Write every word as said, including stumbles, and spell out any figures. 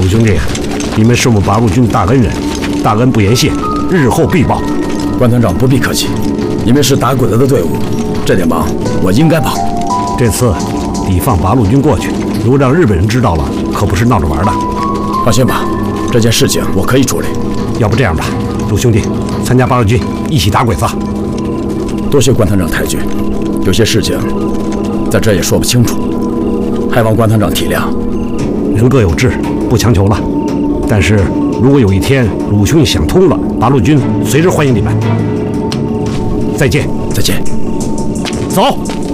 鲁兄弟，你们是我们八路军大恩人，大恩不言谢，日后必报。 关团长不必客气，你们是打鬼子的队伍，这点忙我应该帮。 这次抵放八路军过去，如果让日本人知道了，可不是闹着玩的。 放心吧，这件事情我可以处理。 要不这样吧，鲁兄弟，参加八路军一起打鬼子。 多谢关团长抬举，有些事情在这也说不清楚，还望关团长体谅。 人各有志，不强求了。但是如果有一天鲁兄弟想通了，八路军随时欢迎你们。再见， 再见。 走。